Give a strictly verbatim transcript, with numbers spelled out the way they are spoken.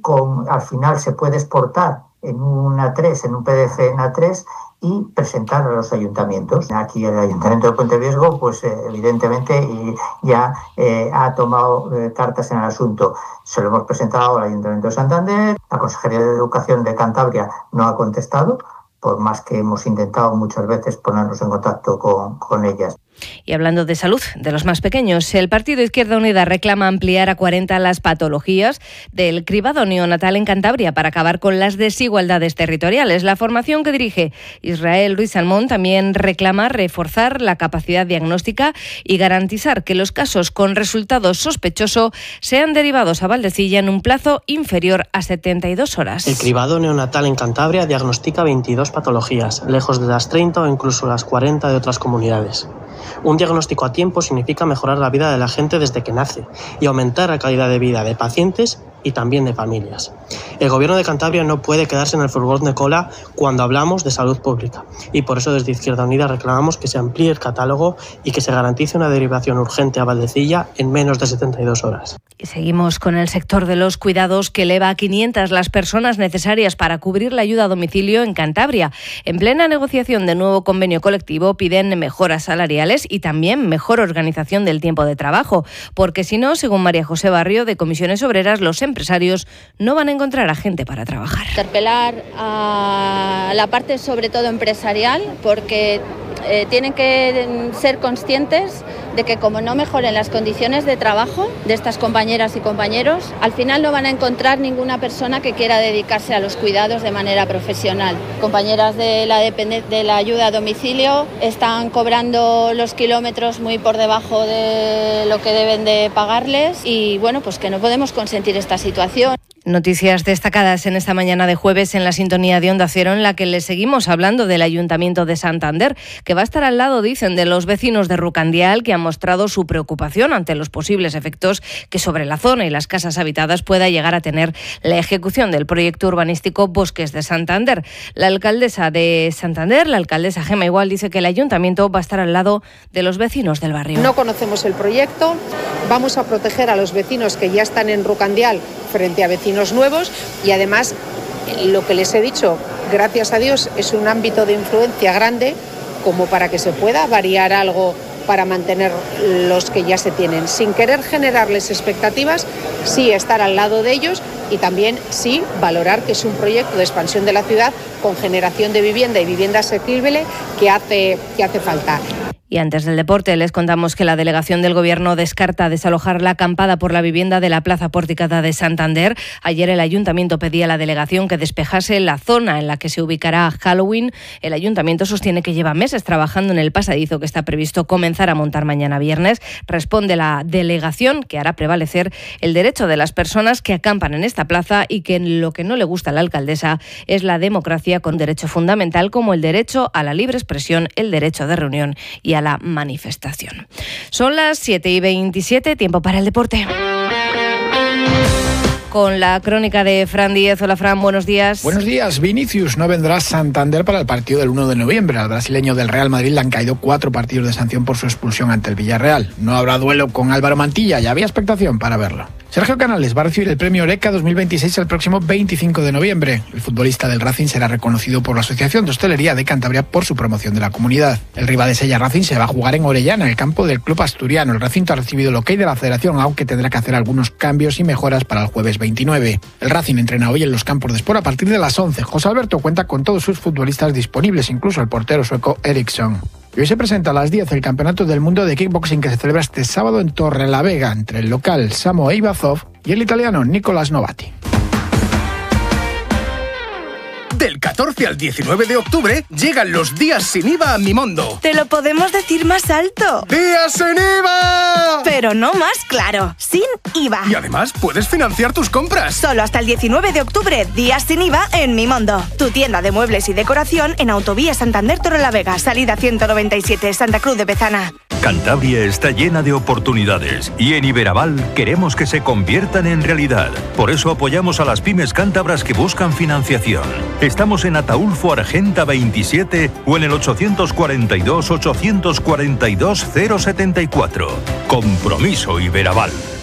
con, al final se puede exportar en un A tres, en un P D F en A tres y presentar a los ayuntamientos. Aquí el Ayuntamiento de Puente Viesgo, pues eh, evidentemente y ya eh, ha tomado eh, cartas en el asunto. Se lo hemos presentado al Ayuntamiento de Santander, la Consejería de Educación de Cantabria no ha contestado, por más que hemos intentado muchas veces ponernos en contacto con, con ellas. Y hablando de salud de los más pequeños, el Partido Izquierda Unida reclama ampliar a cuarenta las patologías del cribado neonatal en Cantabria para acabar con las desigualdades territoriales. La formación que dirige Israel Ruiz Salmón también reclama reforzar la capacidad diagnóstica y garantizar que los casos con resultado sospechoso sean derivados a Valdecilla en un plazo inferior a setenta y dos horas. El cribado neonatal en Cantabria diagnostica veintidós patologías, lejos de las treinta o incluso las cuarenta de otras comunidades. Un diagnóstico a tiempo significa mejorar la vida de la gente desde que nace y aumentar la calidad de vida de pacientes y también de familias. El Gobierno de Cantabria no puede quedarse en el furgón de cola cuando hablamos de salud pública y por eso desde Izquierda Unida reclamamos que se amplíe el catálogo y que se garantice una derivación urgente a Valdecilla en menos de setenta y dos horas. Y seguimos con el sector de los cuidados, que eleva a quinientas las personas necesarias para cubrir la ayuda a domicilio en Cantabria. En plena negociación de nuevo convenio colectivo piden mejoras salariales y también mejor organización del tiempo de trabajo, porque si no, según María José Barrio de Comisiones Obreras, los empresarios no van a encontrar a gente para trabajar. Interpelar a la parte sobre todo empresarial, porque eh, tienen que ser conscientes de que como no mejoren las condiciones de trabajo de estas compañeras y compañeros, al final no van a encontrar ninguna persona que quiera dedicarse a los cuidados de manera profesional. Compañeras de la, depend- de la ayuda a domicilio están cobrando los kilómetros muy por debajo de lo que deben de pagarles y bueno, pues que no podemos consentir esta situación. Noticias destacadas en esta mañana de jueves en la sintonía de Onda Cero, en la que les seguimos hablando del Ayuntamiento de Santander, que va a estar al lado, dicen, de los vecinos de Rucandial, que han mostrado su preocupación ante los posibles efectos que sobre la zona y las casas habitadas pueda llegar a tener la ejecución del proyecto urbanístico Bosques de Santander. La alcaldesa de Santander, la alcaldesa Gemma Igual, dice que el Ayuntamiento va a estar al lado de los vecinos del barrio. No conocemos el proyecto, vamos a proteger a los vecinos que ya están en Rucandial frente a vecinos nuevos y además lo que les he dicho, gracias a Dios, es un ámbito de influencia grande como para que se pueda variar algo para mantener los que ya se tienen, sin querer generarles expectativas, sí estar al lado de ellos y también sí valorar que es un proyecto de expansión de la ciudad con generación de vivienda y vivienda asequible que hace, que hace falta. Y antes del deporte, les contamos que la delegación del Gobierno descarta desalojar la acampada por la vivienda de la Plaza Porticada de Santander. Ayer el Ayuntamiento pedía a la delegación que despejase la zona en la que se ubicará Halloween. El Ayuntamiento sostiene que lleva meses trabajando en el pasadizo que está previsto comenzar a montar mañana viernes. Responde la delegación que hará prevalecer el derecho de las personas que acampan en esta plaza y que lo que no le gusta a la alcaldesa es la democracia con derecho fundamental como el derecho a la libre expresión, el derecho de reunión y a la manifestación. Son las siete y veintisiete, tiempo para el deporte. Con la crónica de Fran Díez. Hola Fran, buenos días. Buenos días. Vinicius no vendrá a Santander para el partido del uno de noviembre. Al brasileño del Real Madrid le han caído cuatro partidos de sanción por su expulsión ante el Villarreal. No habrá duelo con Álvaro Mantilla y había expectación para verlo. Sergio Canales va a recibir el premio Oreca dos mil veintiséis el próximo veinticinco de noviembre. El futbolista del Racing será reconocido por la Asociación de Hostelería de Cantabria por su promoción de la comunidad. El Ribadesella Racing se va a jugar en Orellana, en el campo del club asturiano. El recinto ha recibido el ok de la Federación, aunque tendrá que hacer algunos cambios y mejoras para el jueves veintinueve. El Racing entrena hoy en los campos de Sport a partir de las once. José Alberto cuenta con todos sus futbolistas disponibles, incluso el portero sueco Eriksson. Y hoy se presenta a las diez el Campeonato del Mundo de Kickboxing que se celebra este sábado en Torrelavega entre el local Samo Eibazov y el italiano Nicolas Novati. Del catorce al diecinueve de octubre llegan los días sin I V A a Mimondo. Te lo podemos decir más alto. ¡Días sin I V A! Pero no más claro, sin I V A. Y además puedes financiar tus compras. Solo hasta el diecinueve de octubre, días sin I V A en Mimondo. Tu tienda de muebles y decoración en Autovía Santander Torrelavega, salida ciento noventa y siete, Santa Cruz de Bezana. Cantabria está llena de oportunidades y en Iberaval queremos que se conviertan en realidad. Por eso apoyamos a las pymes cántabras que buscan financiación. Estamos en Ataulfo Argenta veintisiete o en el ochocientos cuarenta y dos, ochocientos cuarenta y dos, cero setenta y cuatro. Compromiso Iberaval.